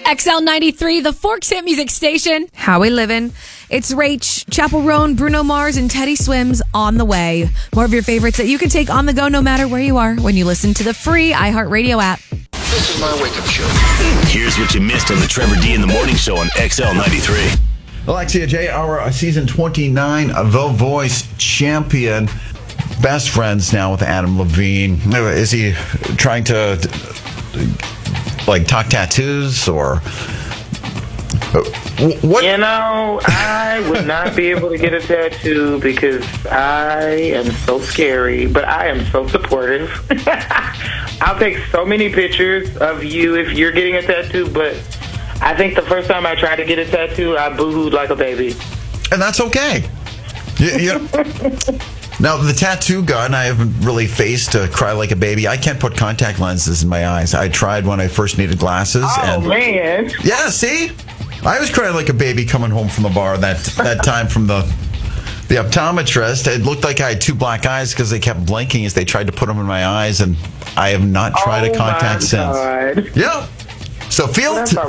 XL93, the Forks Hit Music Station. How we livin'? It's Rach, Chappell Roan, Bruno Mars, and Teddy Swims on the way. More of your favorites that you can take on the go no matter where you are when you listen to the free iHeartRadio app. This is my wake-up show. Here's what you missed on the Trevor D in the Morning Show on XL93. Alexia J, our season 29 The Voice champion. Best friends now with Adam Levine. Is he trying to talk tattoos or what? You know, I would not be able to get a tattoo because I am so scary, but I am so supportive. I'll take so many pictures of you if you're getting a tattoo, but I think the first time I tried to get a tattoo, I boo-hooed like a baby. And that's okay. Now, the tattoo gun, I haven't really faced to cry like a baby. I can't put contact lenses in my eyes. I tried when I first needed glasses. Man. Yeah, see? I was crying like a baby coming home from the bar that time from the optometrist. It looked like I had two black eyes because they kept blinking as they tried to put them in my eyes, and I have not tried a contact since. God. Yeah. So